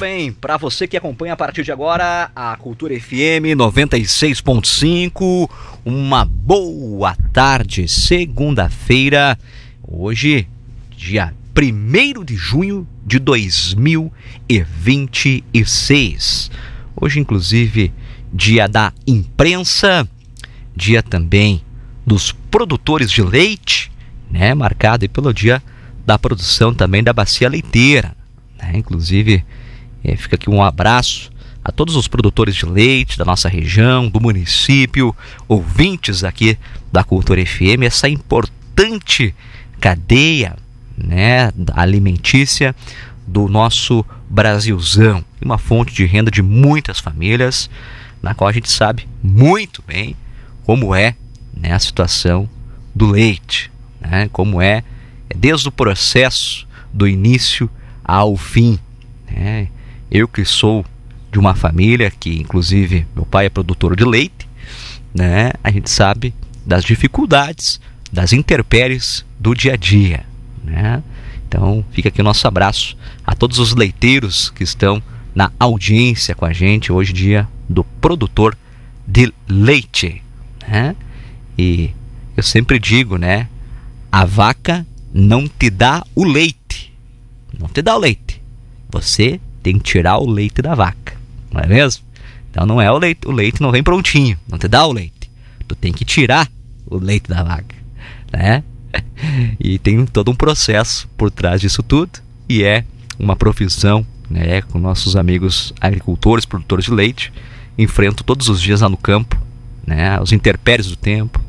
bem, para você que acompanha a partir de agora a Cultura FM 96.5, uma boa tarde, segunda-feira, hoje, dia 1º de junho de 2026. Hoje, inclusive, dia da imprensa, dia também dos produtores de leite, né, marcado aí pelo dia da produção também da bacia leiteira, né? Inclusive, fica aqui um abraço a todos os produtores de leite da nossa região, do município, ouvintes aqui da Cultura FM, essa importante cadeia, né, alimentícia do nosso Brasilzão, uma fonte de renda de muitas famílias, na qual a gente sabe muito bem como é, né, a situação do leite, né, como é desde o processo do início ao fim, né? Eu que sou de uma família que, inclusive, meu pai é produtor de leite, né? A gente sabe das dificuldades, das intempéries do dia a dia, né? Então, fica aqui o nosso abraço a todos os leiteiros que estão na audiência com a gente hoje, dia do produtor de leite, né? E eu sempre digo, né? A vaca não te dá o leite. Não te dá o leite. Você tem que tirar o leite da vaca. Não é mesmo? Então não é o leite. O leite não vem prontinho. Não te dá o leite. Tu tem que tirar o leite da vaca, né? E tem todo um processo por trás disso tudo. E é uma profissão, né? Com nossos amigos agricultores, produtores de leite, enfrentam todos os dias lá no campo, né? Os intempéries do tempo,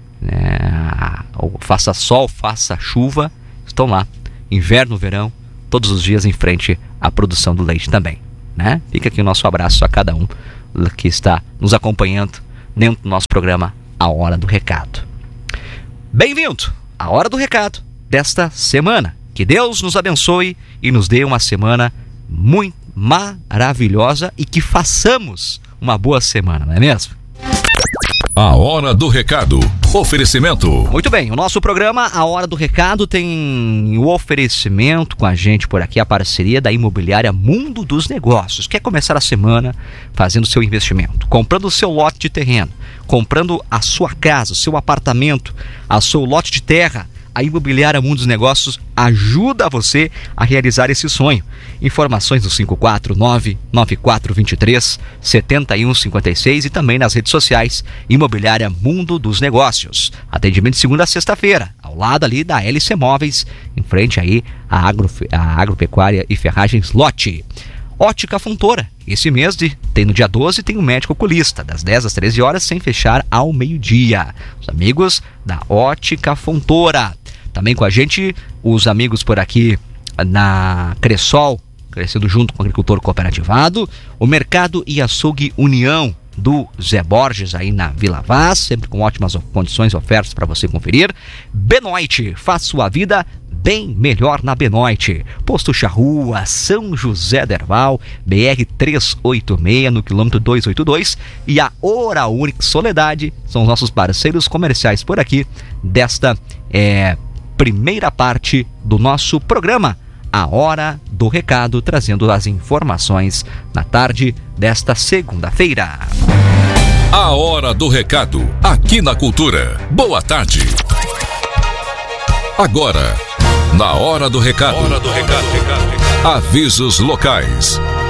faça sol, faça chuva, estão lá, inverno, verão, todos os dias em frente à produção do leite também, né? Fica aqui o nosso abraço a cada um que está nos acompanhando dentro do nosso programa A Hora do Recado. Bem-vindo à Hora do Recado desta semana. Que Deus nos abençoe e nos dê uma semana muito maravilhosa e que façamos uma boa semana, não é mesmo? A Hora do Recado. Oferecimento. Muito bem, o nosso programa A Hora do Recado tem o oferecimento com a gente por aqui, a parceria da Imobiliária Mundo dos Negócios. Quer começar a semana fazendo seu investimento, comprando o seu lote de terreno, comprando a sua casa, o seu apartamento, o seu lote de terra. A Imobiliária Mundo dos Negócios ajuda você a realizar esse sonho. Informações no 549-9423-7156 e também nas redes sociais Imobiliária Mundo dos Negócios. Atendimento de segunda a sexta-feira, ao lado ali da LC Móveis, em frente aí à Agropecuária e Ferragens Lote. Ótica Fontoura, esse mês tem no dia 12 tem um médico oculista, das 10 às 13 horas, sem fechar ao meio-dia. Os amigos da Ótica Fontoura. Também com a gente, os amigos por aqui na Cressol, crescendo junto com o agricultor cooperativado, o Mercado e Açougue União do Zé Borges, aí na Vila Vaz, sempre com ótimas condições e ofertas para você conferir. Benoit, faz sua vida bem melhor na Benoit. Posto Charrua, São José do Herval, BR-386, no quilômetro 282. E a Hora Única Soledade são os nossos parceiros comerciais por aqui, desta primeira parte do nosso programa, A Hora do Recado, trazendo as informações na tarde desta segunda-feira. A Hora do Recado, aqui na Cultura. Boa tarde. Agora, na Hora do Recado. Avisos locais.